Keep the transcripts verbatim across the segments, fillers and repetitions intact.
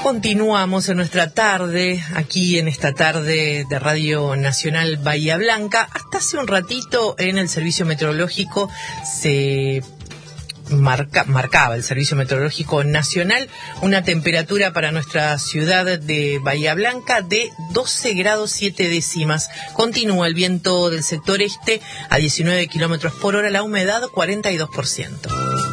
Continuamos en nuestra tarde, aquí en esta tarde de Radio Nacional Bahía Blanca. Hasta hace un ratito en el Servicio Meteorológico se marca, marcaba el Servicio Meteorológico Nacional una temperatura para nuestra ciudad de Bahía Blanca de doce grados siete décimas. Continúa el viento del sector este a diecinueve kilómetros por hora, la humedad cuarenta y dos por ciento.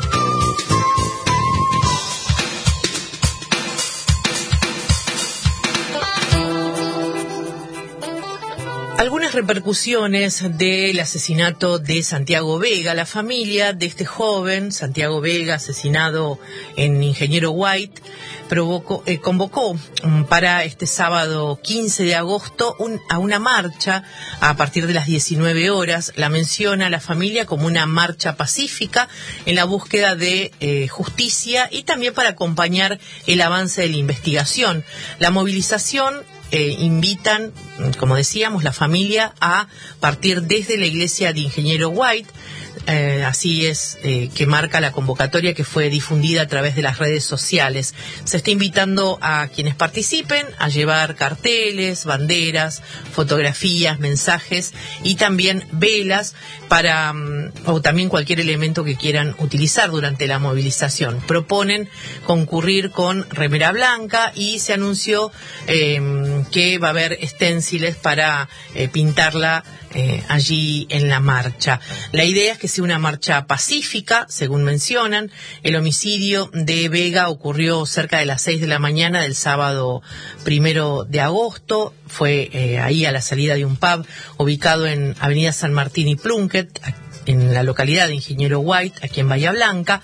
Algunas repercusiones del asesinato de Santiago Vega. La familia de este joven, Santiago Vega, asesinado en Ingeniero White, provocó, eh, convocó para este sábado quince de agosto un, a una marcha a partir de las diecinueve horas. La menciona la familia como una marcha pacífica en la búsqueda de eh, justicia y también para acompañar el avance de la investigación. La movilización Eh, invitan, como decíamos, la familia a partir desde la iglesia de Ingeniero White. Eh, así es eh, que marca la convocatoria que fue difundida a través de las redes sociales. Se está invitando a quienes participen a llevar carteles, banderas, fotografías, mensajes y también velas para um, o también cualquier elemento que quieran utilizar durante la movilización. Proponen concurrir con remera blanca y se anunció eh, que va a haber esténciles para eh, pintarla Eh, allí en la marcha. La idea es que sea una marcha pacífica, según mencionan. El homicidio de Vega ocurrió cerca de las seis de la mañana del sábado primero de agosto. Fue eh, ahí a la salida de un pub ubicado en Avenida San Martín y Plunkett, en la localidad de Ingeniero White, aquí en Bahía Blanca.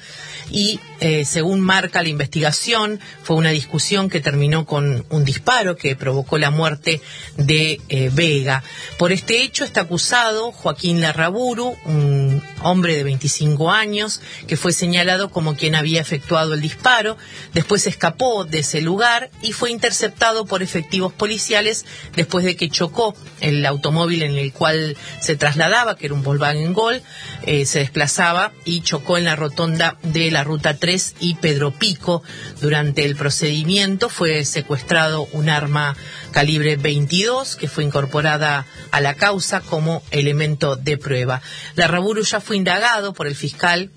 Y eh, según marca la investigación, fue una discusión que terminó con un disparo que provocó la muerte de eh, Vega. Por este hecho está acusado Joaquín Larraburu, un hombre de veinticinco años, que fue señalado como quien había efectuado el disparo. Después escapó de ese lugar y fue interceptado por efectivos policiales después de que chocó el automóvil en el cual se trasladaba, que era un Volkswagen Gol, eh, se desplazaba y chocó en la rotonda de la Ruta tres y Pedro Pico. Durante el procedimiento fue secuestrado un arma calibre veintidós que fue incorporada a la causa como elemento de prueba. Larraburu ya fue indagado por el fiscal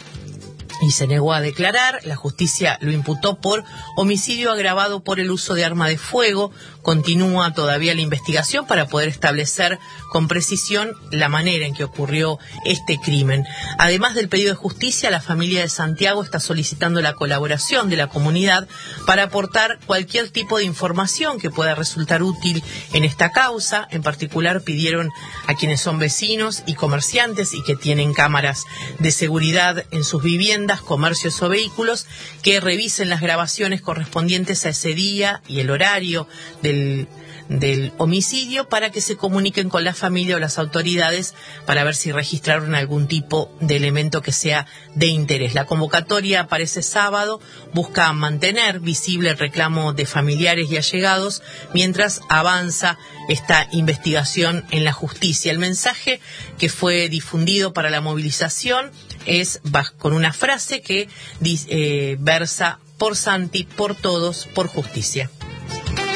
y se negó a declarar. La justicia lo imputó por homicidio agravado por el uso de arma de fuego. Continúa todavía la investigación para poder establecer con precisión la manera en que ocurrió este crimen. Además del pedido de justicia, la familia de Santiago está solicitando la colaboración de la comunidad para aportar cualquier tipo de información que pueda resultar útil en esta causa. En particular, pidieron a quienes son vecinos y comerciantes y que tienen cámaras de seguridad en sus viviendas, comercios o vehículos, que revisen las grabaciones correspondientes a ese día y el horario del, del homicidio para que se comuniquen con la familia o las autoridades para ver si registraron algún tipo de elemento que sea de interés. La convocatoria para ese sábado busca mantener visible el reclamo de familiares y allegados mientras avanza esta investigación en la justicia. El mensaje que fue difundido para la movilización es con una frase que eh, versa: por Santi, por todos, por justicia.